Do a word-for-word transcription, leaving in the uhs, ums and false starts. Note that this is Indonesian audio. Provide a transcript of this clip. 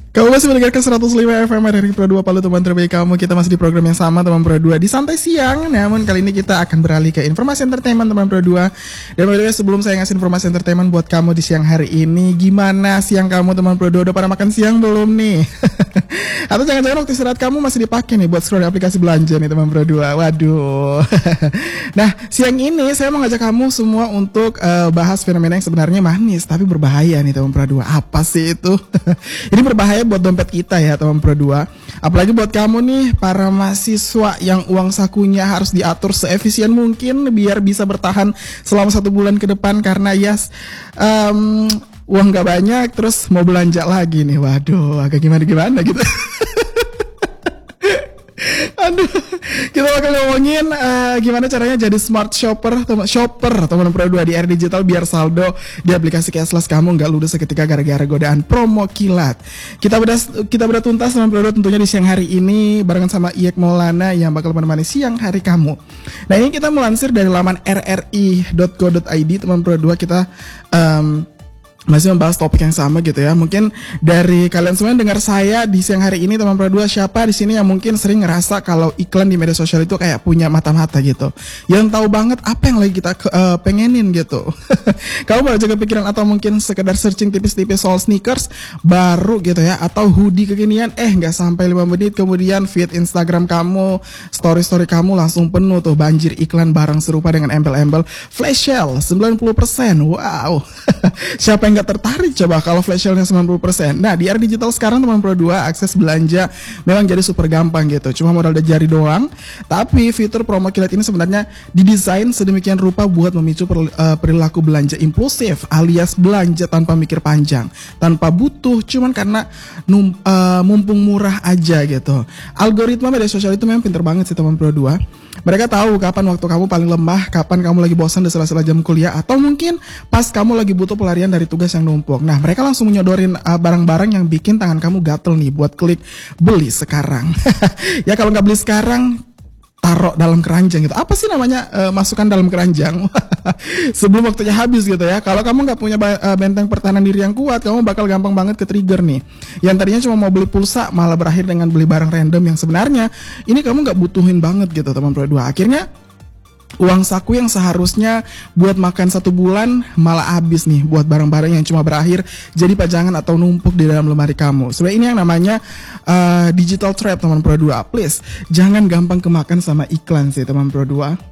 Kamu masih mendengarkan seratus lima F M dari Pro dua Palu, teman terbaik kamu. Kita masih di program yang sama, teman Pro dua, di Santai Siang. Namun kali ini kita akan beralih ke informasi entertainment, teman Pro dua. Dan by the way, sebelum saya ngasih informasi entertainment buat kamu di siang hari ini, gimana siang kamu, teman Pro dua? Udah pada makan siang belum nih? Atau jangan-jangan waktu istirahat kamu masih dipakai nih buat scroll aplikasi belanja nih, teman Pro dua. Waduh. Nah, siang ini saya mau ngajak kamu semua untuk uh, bahas fenomena yang sebenarnya manis tapi berbahaya nih, teman Pro dua. Apa sih itu? Ini berbahaya buat dompet kita ya, teman Pro dua. Apalagi buat kamu nih para mahasiswa yang uang sakunya harus diatur seefisien mungkin biar bisa bertahan selama satu bulan ke depan, karena yes, um, uang gak banyak terus mau belanja lagi nih. Waduh, agak gimana-gimana gitu. Aduh, kita bakal ngomongin uh, gimana caranya jadi smart shopper, teman shopper teman Pro dua di R Digital biar saldo di aplikasi cashless kamu nggak ludes seketika gara-gara godaan promo kilat. Kita bedah kita bedah tuntas teman Pro dua tentunya di siang hari ini barengan sama Iyek Maulana yang bakal menemani siang hari kamu. Nah, ini kita melansir dari laman r r i dot co dot i d, teman Pro dua. Kita um, masih membahas topik yang sama gitu ya. Mungkin dari kalian semua yang dengar saya di siang hari ini, teman Pro dua, siapa di sini yang mungkin sering ngerasa kalau iklan di media sosial itu kayak punya mata-mata gitu, yang tahu banget apa yang lagi kita uh, pengenin gitu. Kamu baru juga kepikiran atau mungkin sekedar searching tipis-tipis soal sneakers baru gitu ya, atau hoodie kekinian, eh nggak sampai lima menit kemudian feed Instagram kamu, story-story kamu langsung penuh tuh banjir iklan barang serupa dengan embel-embel flash sale sembilan puluh persen. Wow. Siapa yang gak tertarik coba kalau flash sale-nya sembilan puluh persen. Nah, di R Digital sekarang, teman Pro dua, akses belanja memang jadi super gampang gitu. Cuma modal dari jari doang. Tapi fitur promo kilat ini sebenarnya didesain sedemikian rupa buat memicu perilaku belanja impulsif, alias belanja tanpa mikir panjang, tanpa butuh, cuman karena num, uh, mumpung murah aja gitu. Algoritma media sosial itu memang pinter banget sih, teman Pro dua. Mereka tahu kapan waktu kamu paling lemah, kapan kamu lagi bosan di sela-sela jam kuliah, atau mungkin pas kamu lagi butuh pelarian dari tugas yang numpuk. Nah, mereka langsung menyodorin uh, barang-barang yang bikin tangan kamu gatel nih buat klik beli sekarang. Ya kalau nggak beli sekarang, taruh dalam keranjang gitu. Apa sih namanya, uh, masukkan dalam keranjang sebelum waktunya habis gitu ya. Kalau kamu nggak punya uh, benteng pertahanan diri yang kuat, kamu bakal gampang banget ke trigger nih. Yang tadinya cuma mau beli pulsa malah berakhir dengan beli barang random yang sebenarnya ini kamu nggak butuhin banget gitu, teman Pro dua. Akhirnya uang saku yang seharusnya buat makan satu bulan malah habis nih buat barang-barang yang cuma berakhir jadi pajangan atau numpuk di dalam lemari kamu. Sebenarnya ini yang namanya uh, digital trap, teman Pro dua. Please, jangan gampang kemakan sama iklan sih, teman Pro dua.